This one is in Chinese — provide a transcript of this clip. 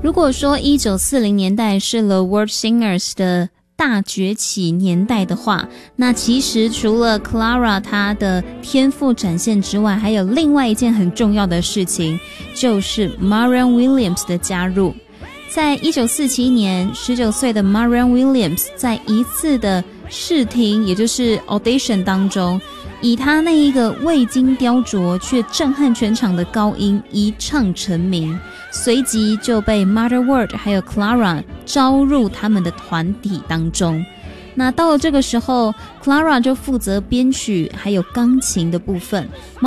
如果说1940年代是 The World Singers 的大崛起年代的话，那其实除了 Clara 她的天赋展现之外，还有另外一件很重要的事情，就是 Marianne Williamson 的加入。在1947年，19岁的 Marianne Williamson 在一次的试听，也就是 audition 当中，以她那一个未经雕琢却震撼全场的高音一唱成名，随即就被 Mother World 还有 Clara 招入他们的团体当中。那到了这个时候， Clara 就负责编曲还有钢琴的部分，